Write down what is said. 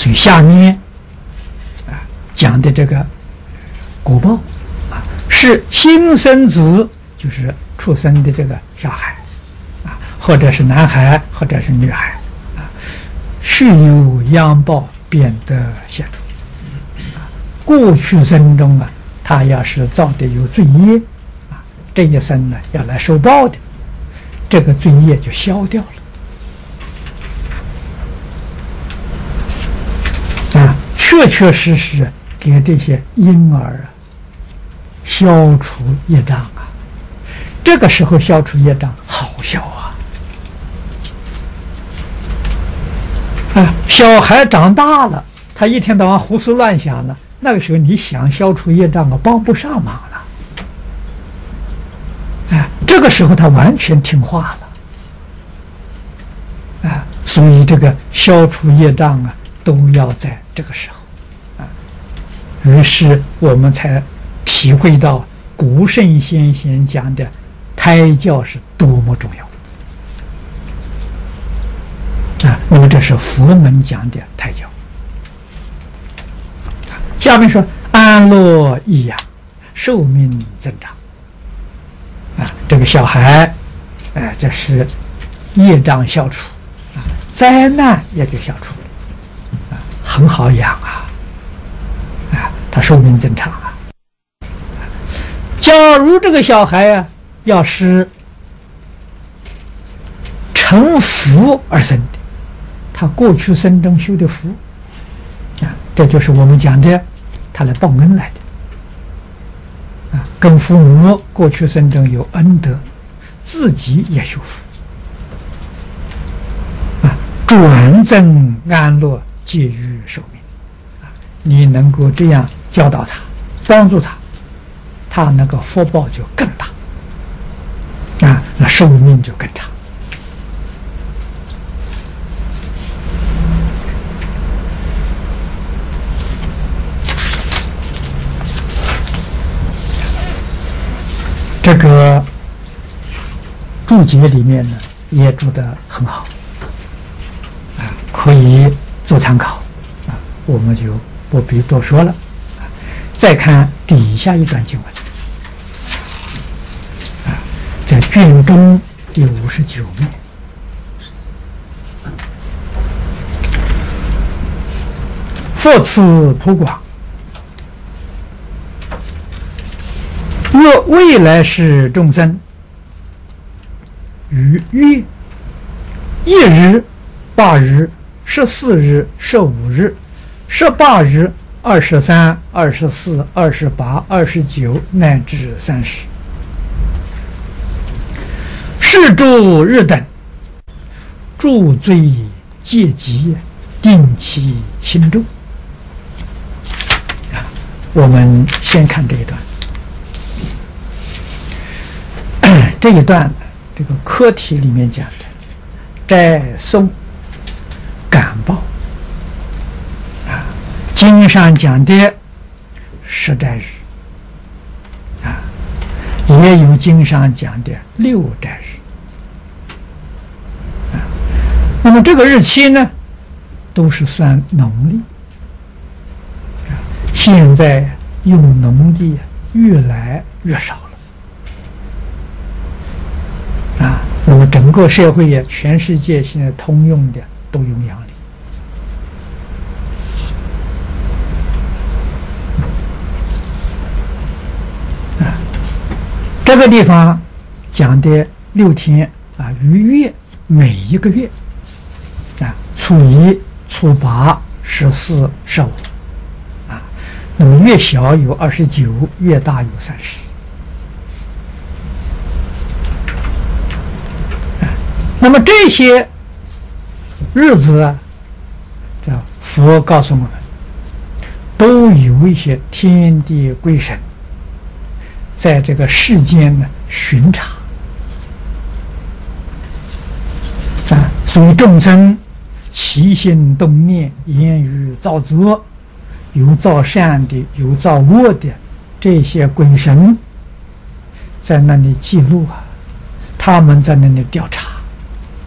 所以下面讲的这个果报是新生子，就是出生的这个小孩或者是男孩或者是女孩须有殃报，便得解脱。过去生中他要是造的有罪业这一生呢要来受报的，这个罪业就消掉了确确实实给这些婴儿消除业障这个时候消除业障好消小孩长大了，他一天到晚胡思乱想了，那个时候你想消除业障帮不上忙了这个时候他完全听话了所以这个消除业障都要在这个时候于是我们才体会到古圣先贤讲的胎教是多么重要那么这是佛门讲的胎教。下面说安乐益养，寿命增长这个小孩这是业障消除灾难也就消除了很好养他寿命增长假如这个小孩要是成福而生的，他过去生中修的福这就是我们讲的他来报恩来的跟父母过去生中有恩德，自己也修福转增安乐，戒于寿命你能够这样教导他，帮助他，他那个福报就更大那寿命就更长。这个注解里面呢也注得很好可以做参考我们就不必多说了再看底下一段经文在卷中第59面佛慈普广，若未来世众生于月1日、8日、14日、15日、18日、23、24、28、29乃至30，是诸日等，诸罪戒极，定其轻重。我们先看这一段。这一段这个课题里面讲的斋诵感报经上讲的10斋日也有经上讲的6斋日那么这个日期呢都是算农历现在用农历越来越少了那么整个社会也全世界现在通用的都用阳历这个地方讲的6天于月每一个月初1、初8、14、15那么越小有29，越大有30那么这些日子这佛告诉我们都有一些天地鬼神在这个世间呢巡查所以众生起心动念、言语造作，有造善的，有造恶的，这些鬼神在那里记录他们在那里调查